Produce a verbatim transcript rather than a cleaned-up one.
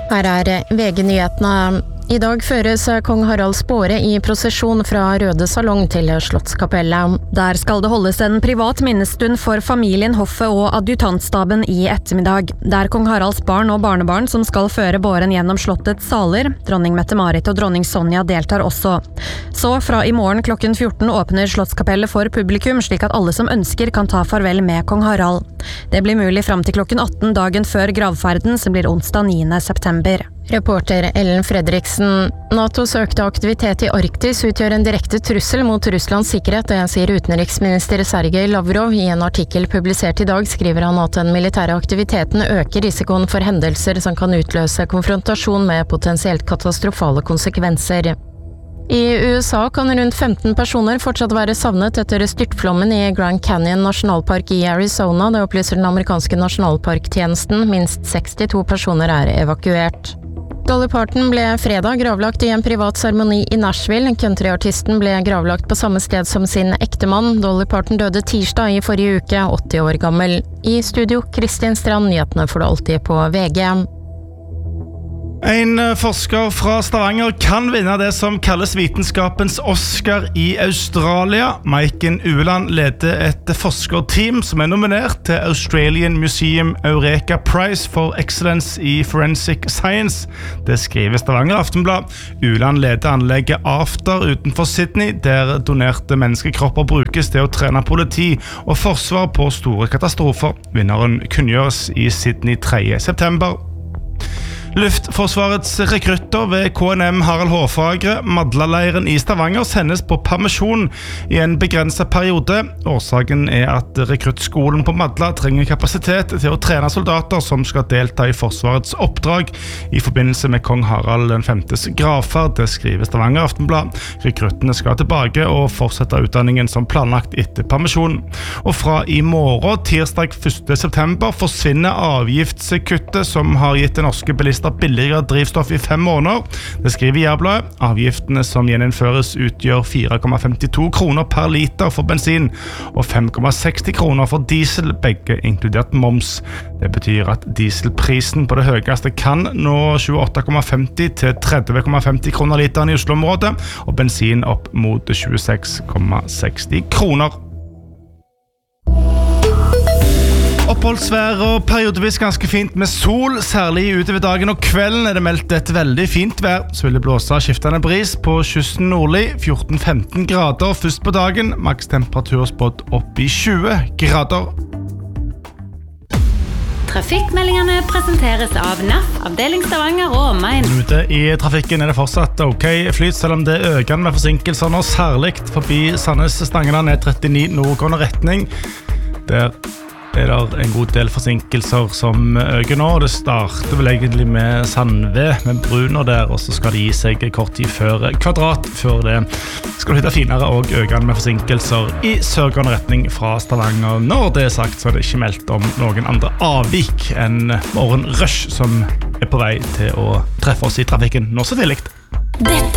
Her er V G-nyhetene. I dag føres kong Haralds båre i prosesjon fra Røde Salong til Slottskapellet. Der skal det holdes en privat minnestund for familien, hoffet og adjutantstaben i ettermiddag. Det er kong Haralds barn og barnebarn som skal føre båren gjennom slottets saler. Dronning Mette-Marit og dronning Sonja deltar også. Så fra i morgen klokken fjorten åpner Slottskapellet for publikum, slik at alle som ønsker kan ta farvel med kong Harald. Det blir mulig fram til klokken atten dagen før gravferden, som blir onsdag niende september. Reporter Ellen Fredriksen. NATOs økte aktivitet i Arktis utgjør en direkte trussel mot Russlands sikkerhet, det sier utenriksminister Sergej Lavrov. I en artikkel publisert i dag skriver han at den militære aktiviteten øker risikoen for hendelser som kan utløse konfrontasjon med potensielt katastrofale konsekvenser. I U S A kan rundt femten personer fortsatt være savnet etter styrtflommen i Grand Canyon nasjonalpark i Arizona. Det opplyser den amerikanske nasjonalparktjenesten. Minst sekstito personer er evakuert. Dolly Parton ble fredag gravlagt i en privat seremoni i Nashville. Countryartisten ble gravlagt på samme sted som sin ektemann. Dolly Parton døde tirsdag i forrige uke, åtti år gammel. I studio, Kristin Strand, nyhetene får du alltid på V G. En forsker fra Stavanger kan vinne det som kalles vitenskapens Oscar i Australia. Maiken Ueland leder et forskerteam som er nominert til Australian Museum Eureka Prize for Excellence i Forensic Science. Det skriver Stavanger Aftenblad. Ueland leder anlegget After utenfor Sydney, der donerte menneskekropper brukes til å trene politi og forsvar på store katastrofer. Vinneren kunngjøres i Sydney tredje september. Luftforsvarets rekrutter ved K N M Harald Hårfagre, Madla-leiren i Stavanger, sendes på permisjon i en begrenset periode. Årsaken er at rekruttskolen på Madla trenger kapasitet til å trene soldater som skal delta i Forsvarets oppdrag i forbindelse med kong Harald den femtes gravferd, det skriver Stavanger Aftenblad. Rekruttene skal tilbake og fortsette utdanningen som planlagt etter permisjon. Og fra i morgen, tirsdag første september, forsvinner avgiftskuttet som har gitt den norske bilister billigere drivstoff i fem måneder. Det skriver Jærbladet. Avgiftene som gjeninnføres utgjør fire komma femtito kroner per liter for bensin og fem komma seksti kroner for diesel, begge inkludert moms. Det betyr at dieselprisen på det høyeste kan nå tjueåtte komma femti til tretti komma femti kroner literen i Oslo-området, og bensin opp mot tjueseks komma seksti kroner. Oppholdsvær og periodevis ganske fint med sol, særlig utover dagen og kvelden er det meldt et veldig fint vær. Så vil det blåse skiftende bris på kysten nordlig, fjorten til femten grader først på dagen, maks temperatur spådd opp i tjue grader. Trafikkmeldingene presenteres av N A F, avdeling Stavanger og omegn. Ute i trafikken er det fortsatt ok flyt, selv om det er økende med forsinkelser nå, særlig forbi Sandnes-Stangeland E trettini nordgående retning. Der er det en god del forsinkelser som øker nå. Det starter vel egentlig med Sandve, med Bruner der, og så skal det gi seg kort tid før Kvadrat. Før det skal du hitte finere og økende med forsinkelser i sørgående retning fra Stavanger. Når det er sagt, så er det ikke meldt om noen andre avvik enn morgenrush som er på vei til å treffe oss i trafikken nå så tidlig. Dette